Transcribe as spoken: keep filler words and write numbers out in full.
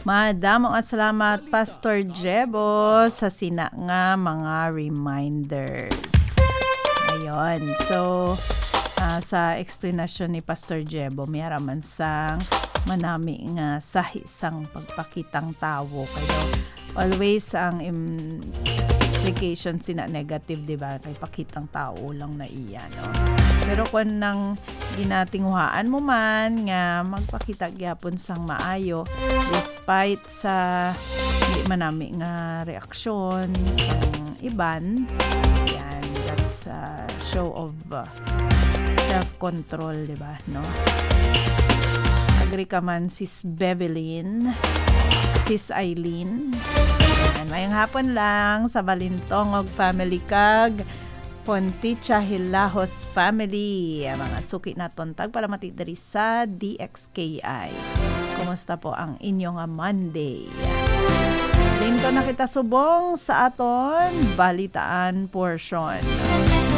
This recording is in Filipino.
Madamo nga salamat Pastor Jebo sa sina nga mga reminders. Ayun. So uh, sa explanation ni Pastor Jebo, may araman sang manami nga sa isang pagpakitang tao kayo. Always ang im- implication sina negative, di ba? Kay pakitang tao lang na iya, no? Pero kung nang ginatinguhaan mo man nga magpakita gyapon sang maayo despite sa hindi manami nga reaksyon sang iban, yan, that's a show of uh, self-control, di ba, no? Agree ka man, Sis Bevelyn, Sis Eileen. Yan, mayang hapon lang sa Balintong og family kag Ponticha Hilahos family. Mga suki naton tagpalamati diri sa D X K I. Kumusta po ang inyong Monday? Dito na kita subong sa aton balitaan portion.